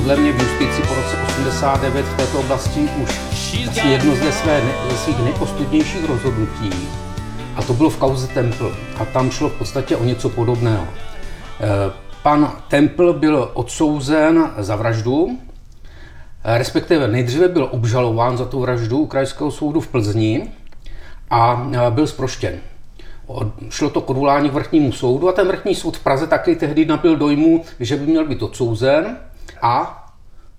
podle mě v justici po roce 89 v této oblasti už asi jedno ze svých nejostudnějších rozhodnutí. A to bylo v kauze Templ. A tam šlo v podstatě o něco podobného. Pan Templ byl odsouzen za vraždu, respektive nejdříve byl obžalován za tu vraždu u Krajského soudu v Plzni a byl zproštěn. Šlo to k odvolání k vrchnímu soudu a ten vrchní soud v Praze taky tehdy nabyl dojmu, že by měl být odsouzen a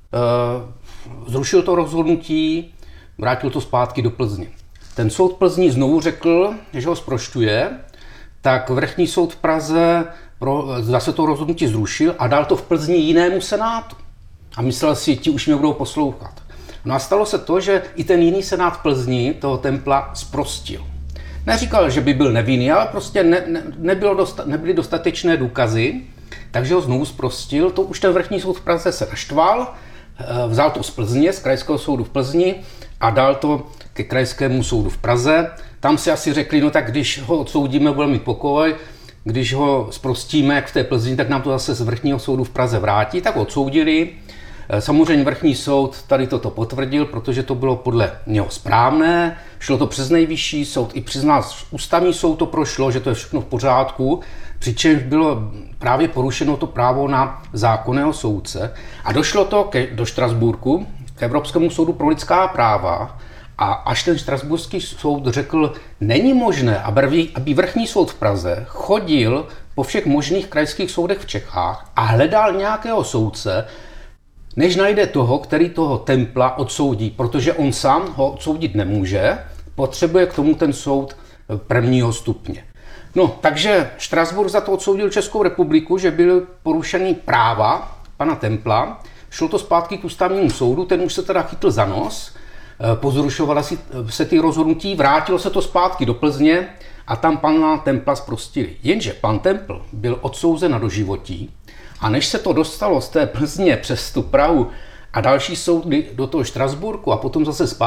zrušil to rozhodnutí, vrátil to zpátky do Plzně. Ten soud v Plzni znovu řekl, že ho zprošťuje, tak vrchní soud v Praze zase to rozhodnutí zrušil a dal to v Plzni jinému senátu. A myslel si, ti už mě budou poslouchat. No a stalo se to, že i ten jiný senát v Plzni toho Templa zprostil. Neříkal, že by byl nevinný, ale prostě nebyly dostatečné důkazy, takže ho znovu zprostil. To už ten vrchní soud v Praze se naštval, vzal to z Plzně, z Krajského soudu v Plzni a dal to ke Krajskému soudu v Praze. Tam si asi řekli, no tak když ho odsoudíme, budeme mít pokoj, když ho zprostíme, jak v té Plzni, tak nám to zase z vrchního soudu v Praze vrátí, tak odsoudili. Samozřejmě vrchní soud tady toto potvrdil, protože to bylo podle něho správné. Šlo to přes nejvyšší soud, i přes nás ústavní soud to prošlo, že to je všechno v pořádku, přičemž bylo právě porušeno to právo na zákonného soudce. A došlo to do Štrasburku, k Evropskému soudu pro lidská práva, a až ten štrasburský soud řekl, není možné, aby vrchní soud v Praze chodil po všech možných krajských soudech v Čechách a hledal nějakého soudce, než najde toho, který toho Templa odsoudí, protože on sám ho odsoudit nemůže, potřebuje k tomu ten soud prvního stupně. No, takže Štrasburk za to odsoudil Českou republiku, že byly porušeny práva pana Templa, šlo to zpátky k ústavnímu soudu, ten už se teda chytl za nos, pozrušovala se ty rozhodnutí, vrátilo se to zpátky do Plzně a tam pana Templa zprostili. Jenže pan Templ byl odsouzen na doživotí a než se to dostalo z té Plzně přes tu Prahu a další soudy do toho Štrasburku a potom zase zpátky,